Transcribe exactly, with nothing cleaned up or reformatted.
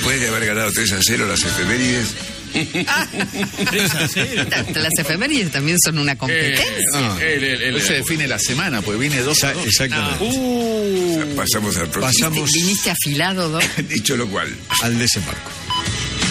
después de haber ganado tres a cero las efemérides. tres a cero. Las efemérides también son una competencia. Eh, no, el, el, el, se define la semana, pues viene dos a dos. Exactamente. No. Uh, pasamos al próximo. Pasamos. Viniste afilado, ¿no? Dicho lo cual. Al desembarco.